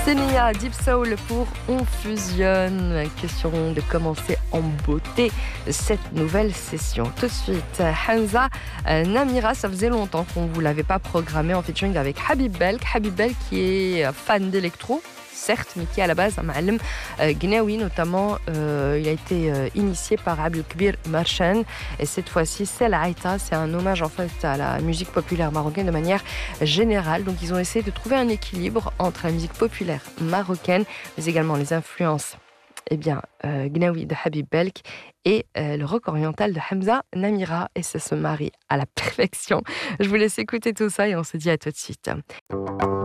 Senia, Deep Soul pour On Fusionne. Question de commencer en beauté cette nouvelle session. Tout de suite, Hamza Namira, ça faisait longtemps qu'on ne vous l'avait pas programmé en featuring avec Habib Belk. Habib Belk qui est fan d'électro, certes, mais qui à la base un ma'alem gnawi notamment. Il a été initié par Abdelkbir Marchan et cette fois-ci c'est l'Aïta, c'est un hommage en fait à la musique populaire marocaine de manière générale. Donc ils ont essayé de trouver un équilibre entre la musique populaire marocaine mais également les influences gnawi de Habib Belk et le rock oriental de Hamza Namira, et ça se marie à la perfection. Je vous laisse écouter tout ça et on se dit à tout de suite.